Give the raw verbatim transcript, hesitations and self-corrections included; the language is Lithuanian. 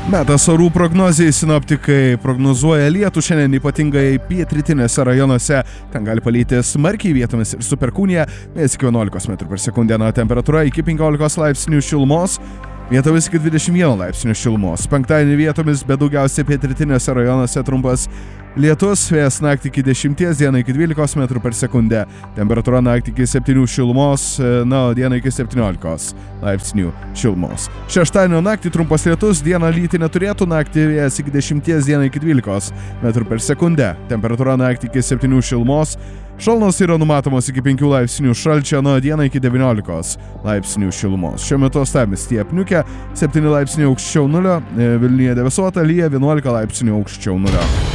Metas orų prognozijai, sinoptikai prognozuoja lietų šiandien ypatingai pietrytinėse rajonuose. Ten gali palyti smarkiai, vietomis ir su perkūnija, vėjas iki vienuolikos metrų per sekundę, na, temperatūra iki penkiolikos laipsnių šilumos. Vietomis iki dvidešimt vieno laipsnių šilumos. Penktadienį vietomis, bet daugiausiai pietrytinėse rajonuose trumpas lietus, vėjas naktį iki dešimties, dieną iki dvylikos metrų per sekundę. Temperatūra naktį iki septynių šilumos, na, o dieną iki septyniolikos laipsnių šilumos. Šeštadienio naktį trumpas lietus, dieną lyti neturėtų, naktį vėjas iki dešimties, dieną iki dvylikos metrų per sekundę. Temperatūra naktį iki septynių šilumos. Šalnos yra numatomos iki penkių laipsnių šalčio, nuo dieną iki devyniolikos laipsnių šilumos. Šiuo metu uostamiestyje apniukę, septyni laipsniai aukščiau nulio, Vilniuje debesuota, lyja vienuolika laipsnių aukščiau nulio.